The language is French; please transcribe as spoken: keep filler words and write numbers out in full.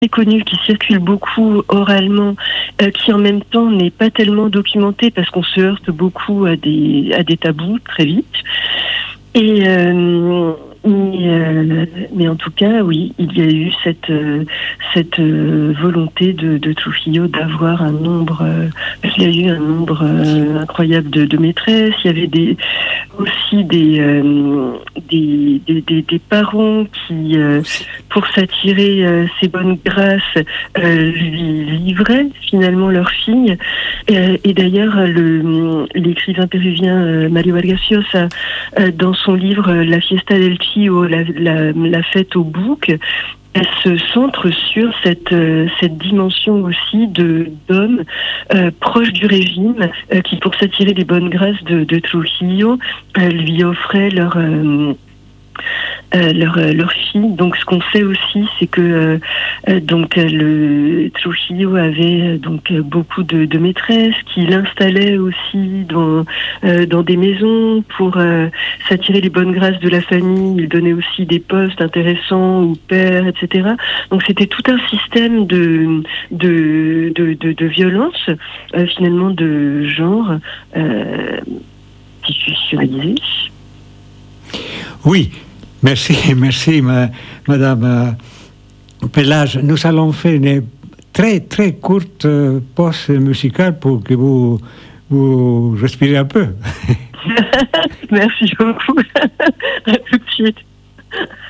très connu, qui circule beaucoup oralement, euh, qui en même temps n'est pas tellement documenté parce qu'on se heurte beaucoup à des, à des tabous très vite. Et euh, mais, euh, mais en tout cas, oui, il y a eu cette euh, cette euh, volonté de, de Trujillo d'avoir un nombre. Euh, il y a eu un nombre euh, incroyable de, de maîtresses. Il y avait des aussi des euh, des, des, des des parents qui, euh, pour s'attirer euh, ses bonnes grâces, euh, lui livraient finalement leur fille. Euh, et d'ailleurs, le l'écrivain péruvien euh, Mario Vargas Llosa, euh, dans son livre euh, La Fiesta del Chio, la, la, la fête au bouc, elle se centre sur cette euh, cette dimension aussi de d'hommes euh, proches du régime euh, qui, pour s'attirer les bonnes grâces de, de Trujillo, euh, lui offraient leur euh, Euh, leur euh, leur fille. Donc ce qu'on sait aussi, c'est que euh, euh, donc euh, le Trujillo avait euh, donc euh, beaucoup de, de maîtresses qui l'installaient aussi dans euh, dans des maisons pour euh, s'attirer les bonnes grâces de la famille. Il donnait aussi des postes intéressants au père, et cetera. Donc c'était tout un système de de de de, de violence, euh, finalement de genre euh, institutionnalisé. Oui. Merci, merci, ma, Madame euh, Pellage. Nous allons faire une très, très courte euh, pause musicale pour que vous, vous respirez un peu. Merci beaucoup. À tout de suite.